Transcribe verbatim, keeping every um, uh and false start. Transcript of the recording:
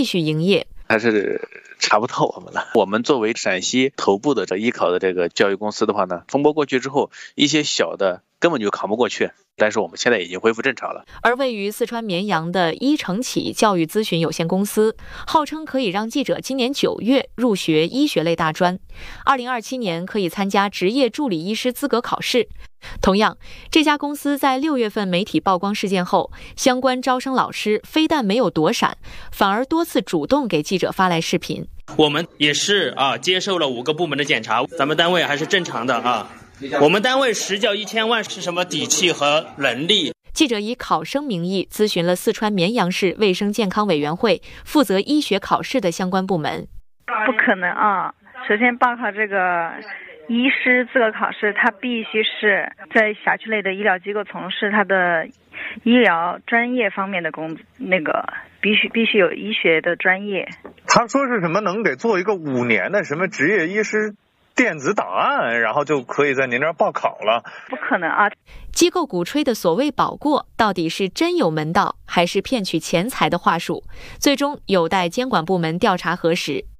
继续营业。 还是查不到我们了。我们作为陕西头部的这艺考的这个教育公司的话呢，风波过去之后，一些小的根本就扛不过去。但是我们现在已经恢复正常了。 而位于四川绵阳的一成启教育咨询有限公司，号称可以让记者今年九月入学医学类大专，二零二七年可以参加执业助理医师资格考试。同样，这家公司在六月份媒体曝光事件后，相关招生老师非但没有躲闪，反而多次主动给记者发来视频。 我们也是啊，接受了五个部门的检查，咱们单位还是正常的啊。我们单位实缴一千万是什么底气和能力？ 记者以考生名义咨询了四川绵阳市卫生健康委员会负责医学考试的相关部门。 不可能啊！首先报考这个医师资格考试，他必须是在辖区内的医疗机构从事他的医疗专业方面的工，那个必须必须有医学的专业。 他说是什么能给做一个五年的什么执业医师电子档案，然后就可以在您这儿报考了。 不可能啊！ 机构鼓吹的所谓保过，到底是真有门道，还是骗取钱财的话术？最终有待监管部门调查核实。